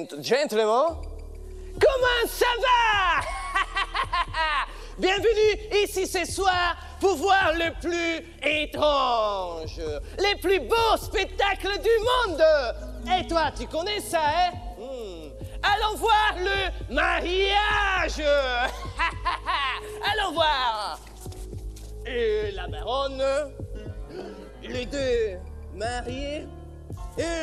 gentlemen, comment ça va? Bienvenue ici ce soir pour voir le plus étrange, les plus beaux spectacles du monde. Et toi, tu connais ça, hein? Allons voir le mariage. Allons voir. Et la baronne, les deux mariés.